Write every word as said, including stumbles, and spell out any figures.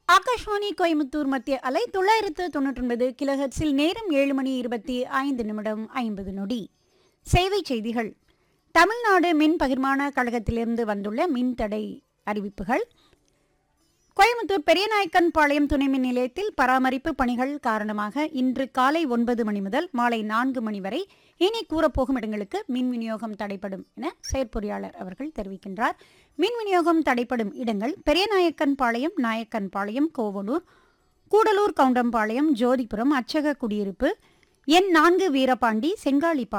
ஆகாஷ்வாணி கோயம்புத்தூர் மத்திய அலை தொள்ளாயிரத்து தொண்ணூற்றி ஒன்பது கிலோஹெர்ட்ஸில் நேரம் ஏழு மணி இருபத்தி ஐந்து நிமிடம் ஐம்பது நொடி. சேவை செய்திகள். தமிழ்நாடு மின் பகிர்மான கழகத்திலிருந்து வந்துள்ள மின்தடை அறிவிப்புகள். கோயம்புத்தூர் பெரியநாயக்கன் பாளையம் துணை மின் நிலையத்தில் பராமரிப்பு பணிகள் காரணமாக இன்று காலை ஒன்பது மணி முதல் மாலை நான்கு மணி வரை இனி கூறப்போகும் இடங்களுக்கு மின் விநியோகம் தடைப்படும் என செயற்பொறியாளர் அவர்கள் தெரிவிக்கின்றார். மின் விநியோகம் தடைப்படும் இடங்கள் பெரியநாயக்கன் பாளையம், நாயக்கன் பாளையம், கோவலூர், கூடலூர், கவுண்டம்பாளையம், ஜோதிபுரம், அச்சக குடியிருப்பு, எண் நான்கு, வீரபாண்டி, செங்காலிப்பா